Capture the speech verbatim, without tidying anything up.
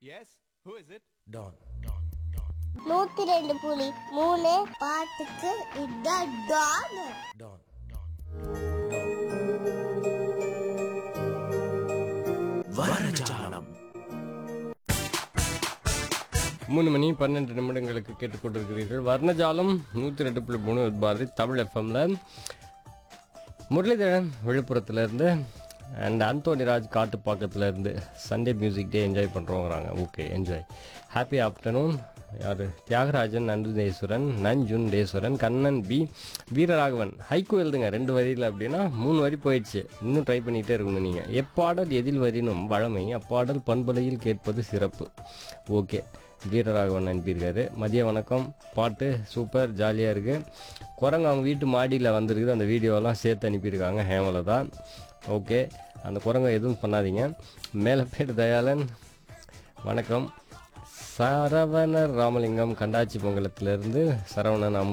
Yes, who is it? Don. நூத்தி ரெண்டு புலி மூணு பாட்டுக்கு இதான் டான். Don. வர்ணஜாலம். மூணு மணி பன்னெண்டு நிமிடங்களுக்கு கேட்டுக்கொண்டிருக்கிறீர்கள். வர்ணஜாலம் நூற்றி ரெண்டு புள்ளி மூணு பாரதி தமிழ் எஃப்எம்ல Muralidharan விழுப்புரத்துலேருந்து and Antonyraj காட்டுப்பாக்கத்துலேருந்து Sunday music day enjoy பண்ணுறோங்கிறாங்க. Okay, enjoy. Happy afternoon. யார்? தியாகராஜன், நந்துதேஸ்வரன், நஞ்சுண்டேஸ்வரன், கண்ணன் பி, வீரராகவன். ஹைக்கு எழுதுங்க ரெண்டு வரியில் அப்படின்னா மூணு வரி போயிடுச்சு. இன்னும் ட்ரை பண்ணிகிட்டே இருக்கணும் நீங்கள். எப்பாடல் எதில் வரினும் வழமை, அப்பாடல் பண்பலையில் கேட்பது சிறப்பு. ஓகே, வீரராகவன் அனுப்பியிருக்காரு. மதிய வணக்கம், பாட்டு சூப்பர், ஜாலியாக இருக்குது. குரங்கு அவங்க வீட்டு மாடியில் வந்திருக்குது, அந்த வீடியோலாம் சேர்த்து அனுப்பியிருக்காங்க ஹேமலதா. ஓகே, அந்த குரங்கை எதுவும் பண்ணாதீங்க. மேலப்பேடு தயாளன் வணக்கம். சரவணர் ராமலிங்கம் கண்டாச்சி பொங்கலத்திலேருந்து சரவணன் அம்